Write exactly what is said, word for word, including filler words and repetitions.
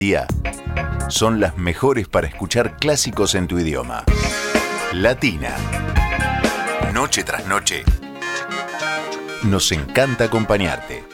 día son las mejores para escuchar clásicos en tu idioma. Latina. Noche tras noche. Nos encanta acompañarte.